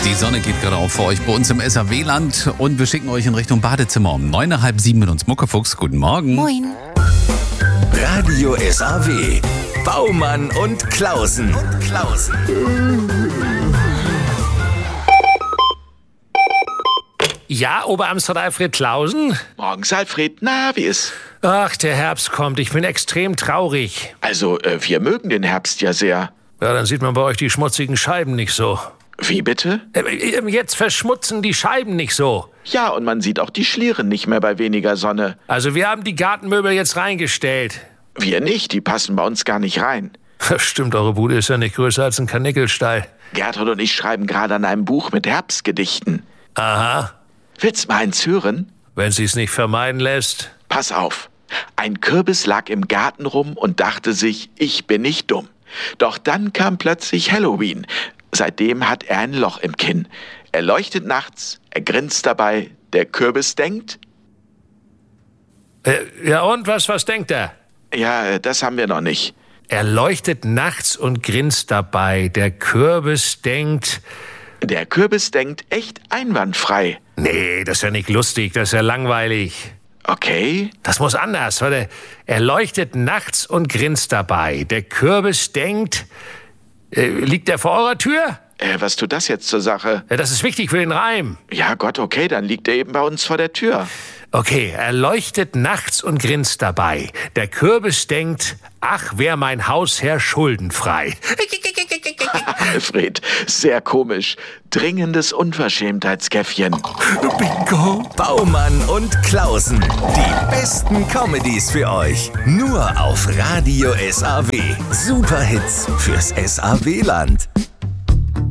Die Sonne geht gerade auf für euch bei uns im SAW-Land und wir schicken euch in Richtung Badezimmer um 6:30 mit uns Muckefuchs. Guten Morgen. Moin. Radio SAW. Baumann und Klausen. Ja, Oberamtsrat Alfred Klausen? Morgens, Alfred. Na, wie ist? Ach, der Herbst kommt. Ich bin extrem traurig. Also, wir mögen den Herbst ja sehr. Ja, dann sieht man bei euch die schmutzigen Scheiben nicht so. Wie bitte? Jetzt verschmutzen die Scheiben nicht so. Ja, und man sieht auch die Schlieren nicht mehr bei weniger Sonne. Also wir haben die Gartenmöbel jetzt reingestellt. Wir nicht, die passen bei uns gar nicht rein. Stimmt, eure Bude ist ja nicht größer als ein Karnickelstall. Gertrud und ich schreiben gerade an einem Buch mit Herbstgedichten. Aha. Willst mal eins hören? Wenn sie's nicht vermeiden lässt. Pass auf. Ein Kürbis lag im Garten rum und dachte sich, ich bin nicht dumm. Doch dann kam plötzlich Halloween. Seitdem hat er ein Loch im Kinn. Er leuchtet nachts, er grinst dabei, der Kürbis denkt... Ja und, was denkt er? Ja, das haben wir noch nicht. Er leuchtet nachts und grinst dabei. Der Kürbis denkt... Der Kürbis denkt echt einwandfrei. Nee, das ist ja nicht lustig, das ist ja langweilig. Okay. Das muss anders, warte. Er leuchtet nachts und grinst dabei. Der Kürbis denkt... liegt er vor eurer Tür? Was tut das jetzt zur Sache? Ja, das ist wichtig für den Reim. Ja Gott, okay, dann liegt er eben bei uns vor der Tür. Okay, er leuchtet nachts und grinst dabei. Der Kürbis denkt, ach, wär mein Hausherr schuldenfrei. Alfred, sehr komisch. Dringendes Unverschämtheitskäffchen. Bingo. Baumann und Klausen. Die besten Comedies für euch. Nur auf Radio SAW. Superhits fürs SAW-Land.